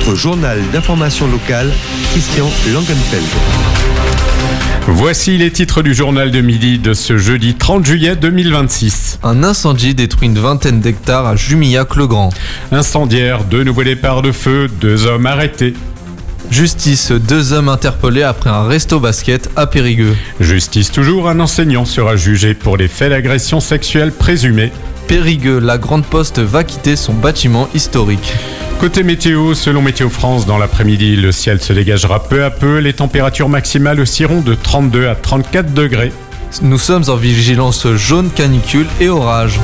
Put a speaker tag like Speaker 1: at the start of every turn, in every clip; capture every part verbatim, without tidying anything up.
Speaker 1: Votre journal d'information locale, Christian Langenfeld.
Speaker 2: Voici les titres du journal de midi de ce jeudi trente juillet deux mille vingt-six.
Speaker 3: Un incendie détruit une vingtaine d'hectares à Jumillac-le-Grand.
Speaker 2: Incendiaire, deux nouveaux départs de feu, deux hommes arrêtés.
Speaker 3: Justice, deux hommes interpellés après un resto basket à Périgueux.
Speaker 2: Justice toujours, un enseignant sera jugé pour les faits d'agression sexuelle présumés.
Speaker 3: Périgueux, la Grande Poste va quitter son bâtiment historique.
Speaker 2: Côté météo, selon Météo France, dans l'après-midi, le ciel se dégagera peu à peu. Les températures maximales oscilleront de trente-deux à trente-quatre degrés.
Speaker 3: Nous sommes en vigilance jaune, canicule et orage.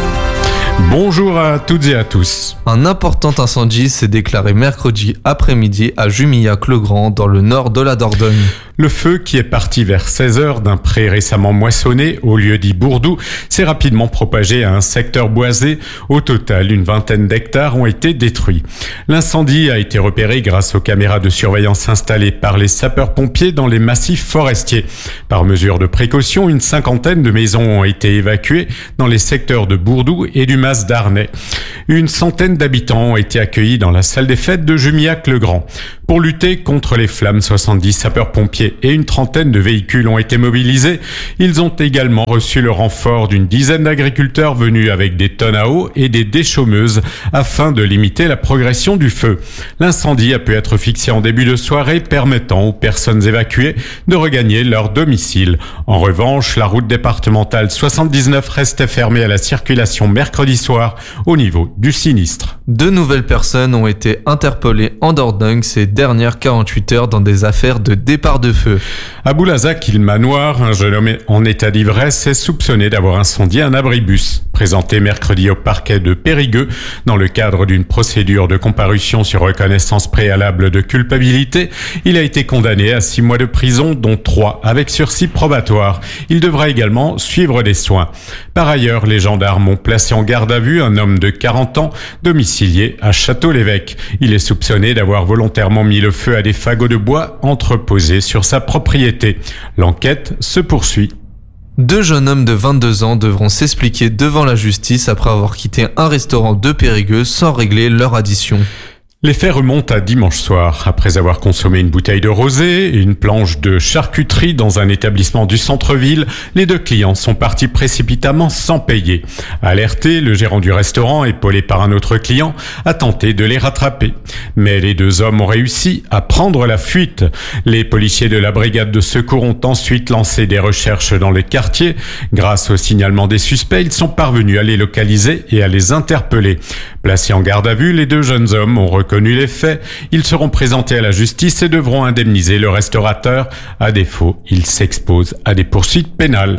Speaker 2: Bonjour à toutes et à tous.
Speaker 3: Un important incendie s'est déclaré mercredi après-midi à Jumillac-le-Grand, dans le nord de la Dordogne.
Speaker 2: Le feu, qui est parti vers seize heures d'un pré récemment moissonné au lieu-dit Bourdou, s'est rapidement propagé à un secteur boisé. Au total, une vingtaine d'hectares ont été détruits. L'incendie a été repéré grâce aux caméras de surveillance installées par les sapeurs-pompiers dans les massifs forestiers. Par mesure de précaution, une cinquantaine de maisons ont été évacuées dans les secteurs de Bourdou et du Mas d'Arnay. Une centaine d'habitants ont été accueillis dans la salle des fêtes de Jumillac-le-Grand. Pour lutter contre les flammes, soixante-dix sapeurs-pompiers et une trentaine de véhicules ont été mobilisés. Ils ont également reçu le renfort d'une dizaine d'agriculteurs venus avec des tonnes à eau et des déchaumeuses afin de limiter la progression du feu. L'incendie a pu être fixé en début de soirée, permettant aux personnes évacuées de regagner leur domicile. En revanche, la route départementale soixante-dix-neuf restait fermée à la circulation mercredi soir au niveau du sinistre.
Speaker 3: Deux nouvelles personnes ont été interpellées en Dordogne ces dernières quarante-huit heures dans des affaires de départ de feu.
Speaker 2: À Boulazac-il-Manoir, un jeune homme en état d'ivresse est soupçonné d'avoir incendié un abribus. Présenté mercredi au parquet de Périgueux dans le cadre d'une procédure de comparution sur reconnaissance préalable de culpabilité, il a été condamné à six mois de prison, dont trois avec sursis probatoire. Il devra également suivre des soins. Par ailleurs, les gendarmes ont placé en garde à vue un homme de quarante ans, domicilié à Château-l'Évêque. Il est soupçonné d'avoir volontairement mis le feu à des fagots de bois entreposés sur sa propriété. L'enquête se poursuit.
Speaker 3: Deux jeunes hommes de vingt-deux ans devront s'expliquer devant la justice après avoir quitté un restaurant de Périgueux sans régler leur addition.
Speaker 2: Les faits remontent à dimanche soir. Après avoir consommé une bouteille de rosé et une planche de charcuterie dans un établissement du centre-ville, les deux clients sont partis précipitamment sans payer. Alerté, le gérant du restaurant, épaulé par un autre client, a tenté de les rattraper. Mais les deux hommes ont réussi à prendre la fuite. Les policiers de la brigade de secours ont ensuite lancé des recherches dans le quartier. Grâce au signalement des suspects, ils sont parvenus à les localiser et à les interpeller. Placés en garde à vue, les deux jeunes hommes ont reconnu Connu les faits, ils seront présentés à la justice et devront indemniser le restaurateur. À défaut, ils s'exposent à des poursuites pénales.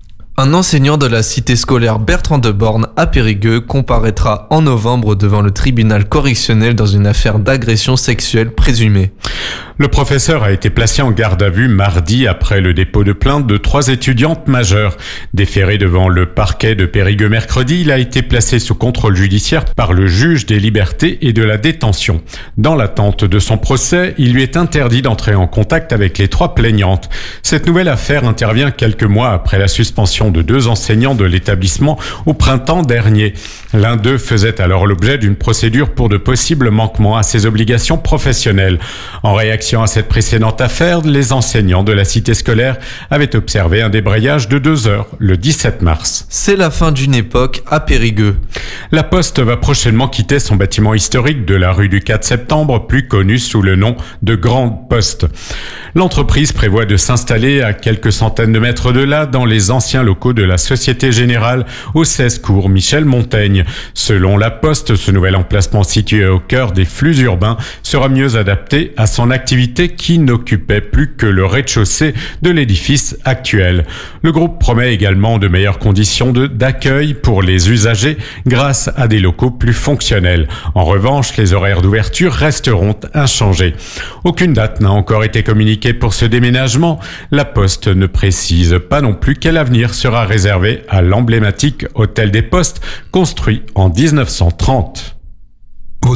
Speaker 3: Un enseignant de la cité scolaire Bertrand de Born à Périgueux comparaîtra en novembre devant le tribunal correctionnel dans une affaire d'agression sexuelle présumée.
Speaker 2: Le professeur a été placé en garde à vue mardi après le dépôt de plainte de trois étudiantes majeures. Déféré devant le parquet de Périgueux mercredi, il a été placé sous contrôle judiciaire par le juge des libertés et de la détention. Dans l'attente de son procès, il lui est interdit d'entrer en contact avec les trois plaignantes. Cette nouvelle affaire intervient quelques mois après la suspension de deux enseignants de l'établissement au printemps dernier. L'un d'eux faisait alors l'objet d'une procédure pour de possibles manquements à ses obligations professionnelles. En réaction à cette précédente affaire, les enseignants de la cité scolaire avaient observé un débrayage de deux heures le dix-sept mars.
Speaker 3: C'est la fin d'une époque à Périgueux.
Speaker 2: La Poste va prochainement quitter son bâtiment historique de la rue du quatre septembre, plus connu sous le nom de Grande Poste. L'entreprise prévoit de s'installer à quelques centaines de mètres de là, dans les anciens locaux de la Société Générale, au seize cours Michel Montaigne. Selon la Poste, ce nouvel emplacement situé au cœur des flux urbains sera mieux adapté à son activité qui n'occupait plus que le rez-de-chaussée de l'édifice actuel. Le groupe promet également de meilleures conditions de, d'accueil pour les usagers grâce à des locaux plus fonctionnels. En revanche, les horaires d'ouverture resteront inchangés. Aucune date n'a encore été communiquée pour ce déménagement. La Poste ne précise pas non plus quel avenir sera réservé à l'emblématique Hôtel des Postes construit en dix-neuf cent trente.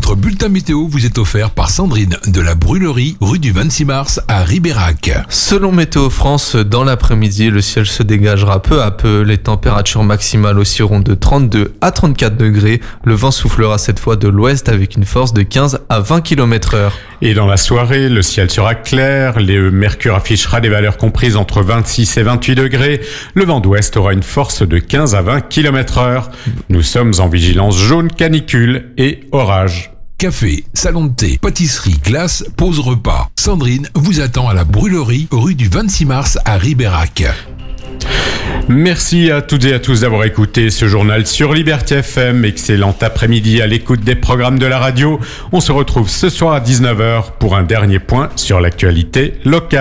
Speaker 4: Votre bulletin météo vous est offert par Sandrine de la Brûlerie, rue du vingt-six mars à Ribérac.
Speaker 3: Selon Météo France, dans l'après-midi, le ciel se dégagera peu à peu. Les températures maximales oscilleront de trente-deux à trente-quatre degrés. Le vent soufflera cette fois de l'ouest avec une force de quinze à vingt kilomètres heure.
Speaker 2: Et dans la soirée, le ciel sera clair. Le mercure affichera des valeurs comprises entre vingt-six et vingt-huit degrés. Le vent d'ouest aura une force de quinze à vingt kilomètres heure. Nous sommes en vigilance jaune, canicule et orage.
Speaker 4: Café, salon de thé, pâtisserie, glace, pause repas. Sandrine vous attend à la Brûlerie, rue du vingt-six mars à Ribérac.
Speaker 2: Merci à toutes et à tous d'avoir écouté ce journal sur Liberty F M. Excellent après-midi à l'écoute des programmes de la radio. On se retrouve ce soir à dix-neuf heures pour un dernier point sur l'actualité locale.